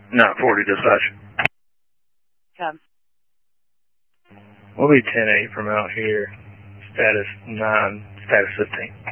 940 dispatch. Come. We'll be 10-8 from out here. Status 9, status 15.